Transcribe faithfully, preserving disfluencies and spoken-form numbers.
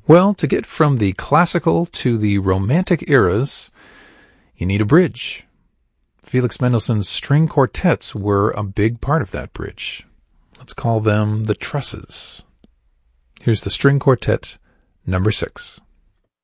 Well, to get from the classical to the romantic eras, you need a bridge. Felix Mendelssohn's string quartets were a big part of that bridge. Let's call them the trusses. Here's the string quartet number six.